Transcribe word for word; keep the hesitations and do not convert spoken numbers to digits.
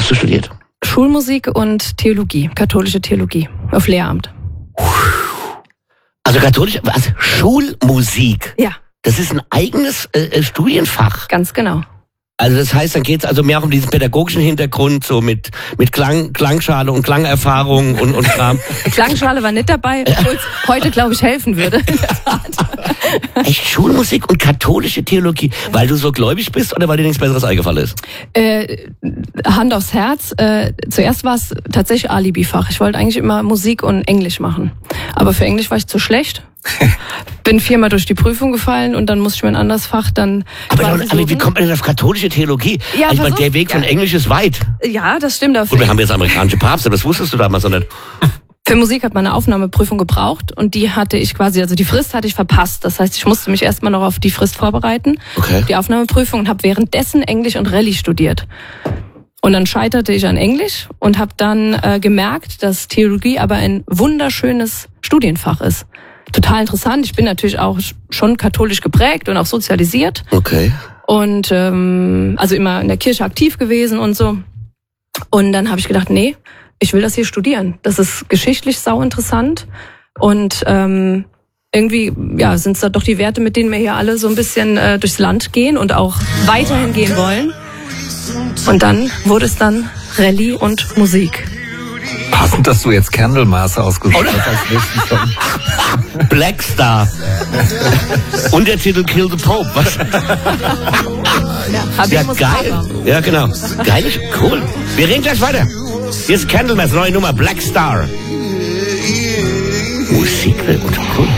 hast du studiert? Schulmusik und Theologie, katholische Theologie, auf Lehramt. Also katholische, also Schulmusik? Ja. Das ist ein eigenes äh, Studienfach? Ganz genau. Also das heißt, dann geht's also mehr auch um diesen pädagogischen Hintergrund, so mit mit Klang, Klangschale und Klangerfahrung und, und Kram. Klangschale war nicht dabei, obwohl es heute, glaube ich, helfen würde. In der Tat. Echt Schulmusik und katholische Theologie, weil du so gläubig bist oder weil dir nichts Besseres eingefallen ist? Äh, Hand aufs Herz. Äh, zuerst war es tatsächlich Alibi-Fach. Ich wollte eigentlich immer Musik und Englisch machen. Aber für Englisch war ich zu schlecht. Bin viermal durch die Prüfung gefallen und dann musste ich mir ein anderes Fach dann. Aber, dann, aber wie kommt man denn auf katholische Theologie? Ja, also, ich meine, auf, der Weg von ja. Englisch ist weit. Ja, das stimmt. Und wir haben jetzt amerikanische Papste, das wusstest du damals noch nicht. Für Musik hat man eine Aufnahmeprüfung gebraucht und die hatte ich quasi, also die Frist hatte ich verpasst. Das heißt, ich musste mich erstmal noch auf die Frist vorbereiten, okay. die Aufnahmeprüfung, und habe währenddessen Englisch und Rallye studiert. Und dann scheiterte ich an Englisch und habe dann äh, gemerkt, dass Theologie aber ein wunderschönes Studienfach ist. Total interessant. Ich bin natürlich auch schon katholisch geprägt und auch sozialisiert. Okay. Und ähm, also immer in der Kirche aktiv gewesen und so. Und dann habe ich gedacht, nee, ich will das hier studieren. Das ist geschichtlich sau interessant. Und ähm, irgendwie ja, sind es da doch die Werte, mit denen wir hier alle so ein bisschen äh, durchs Land gehen und auch weiterhin gehen wollen. Und dann wurde es dann Rallye und Musik. Passend, dass du jetzt Candlemass ausgesucht hast als nächsten Song. Black Star. Und der Titel Kill the Pope. Was? Ja, ja geil. Ja, genau. Geil, cool. Wir reden gleich weiter. Hier ist Candlemass, neue Nummer, Black Star. Musik und cool.